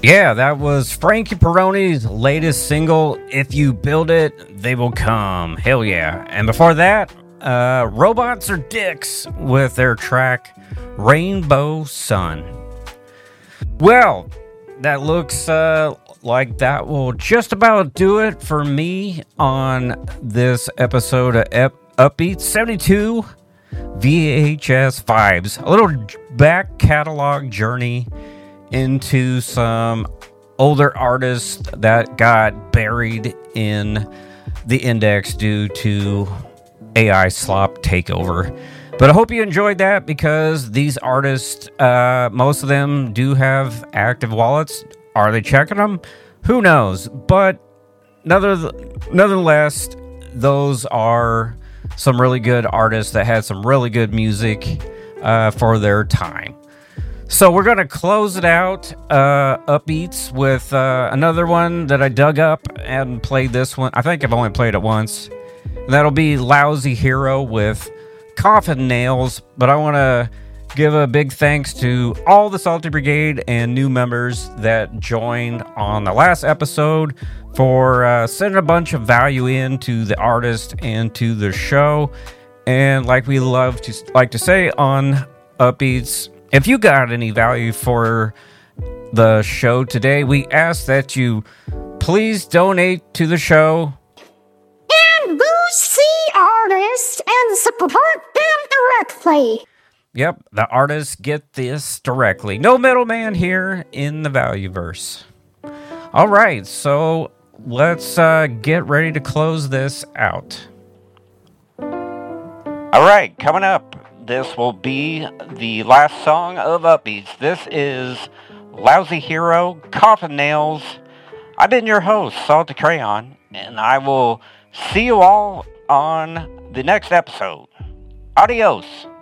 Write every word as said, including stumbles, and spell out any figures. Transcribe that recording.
Yeah, that was Frankie Peroni's latest single, If You Build It, They Will Come. Hell yeah. And before that, uh, Robots Are Dicks with their track, Rainbow Sun. Well, that looks uh, like that will just about do it for me on this episode of Ep- Upbeat seventy-two V H S Vibes. A little back catalog journey into some older artists that got buried in the index due to A I slop takeover. But I hope you enjoyed that because these artists, uh, most of them do have active wallets. Are they checking them? Who knows? But nonetheless, those are some really good artists that had some really good music uh, for their time. So we're going to close it out, uh, Upbeats, with uh, another one that I dug up and played this one. I think I've only played it once. That'll be Lousy Hero with Coffin Nails. But I want to give a big thanks to all the Salty Brigade and new members that joined on the last episode for uh, sending a bunch of value in to the artist and to the show. And like we love to like to say on Upbeats, if you got any value for the show today, we ask that you please donate to the show and boost the artist and support them directly. Yep, the artists get this directly. No middleman here in the Valueverse. All right, so let's uh, get ready to close this out. All right, coming up. This will be the last song of Upbeats. This is Lousy Hero, Coffin Nails. I've been your host, Salty Crayon, and I will see you all on the next episode. Adios.